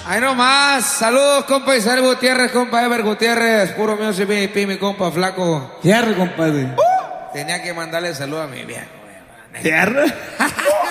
Ahí nomás. Saludos, compa Isabel Gutiérrez, compa Ever Gutiérrez. Puro mío, sí, mi compa flaco. Fierro, compadre. Tenía que mandarle saludos a mi viejo. Fierro.